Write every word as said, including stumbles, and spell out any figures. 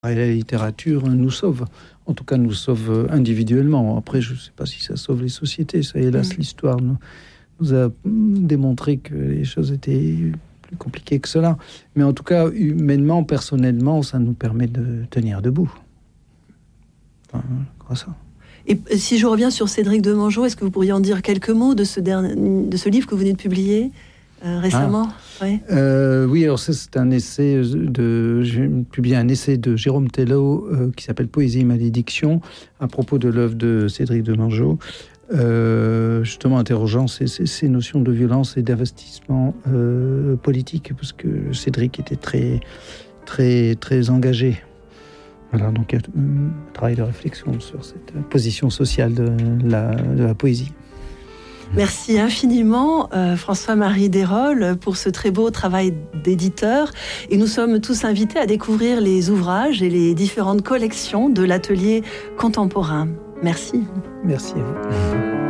Et la littérature nous sauve, en tout cas nous sauve individuellement. Après, je ne sais pas si ça sauve les sociétés. Ça, hélas, mmh. l'histoire nous, nous a démontré que les choses étaient plus compliquées que cela. Mais en tout cas, humainement, personnellement, ça nous permet de tenir debout. Enfin, grâce à ça. Et si je reviens sur Cédric Demangeot, est-ce que vous pourriez en dire quelques mots de ce, dernier, de ce livre que vous venez de publier Euh, récemment, ah. oui. Euh, oui, alors ça, c'est un essai de... J'ai publié un essai de Jérôme Tello euh, qui s'appelle Poésie et malédiction à propos de l'œuvre de Cédric Demangeot, euh, justement interrogeant ces, ces, ces notions de violence et d'investissement euh, politique, parce que Cédric était très, très, très engagé. Voilà, donc il y a un travail de réflexion sur cette position sociale de la, de la poésie. Merci infiniment euh, François-Marie Desrolles pour ce très beau travail d'éditeur, et nous sommes tous invités à découvrir les ouvrages et les différentes collections de l'atelier contemporain. Merci. Merci à vous.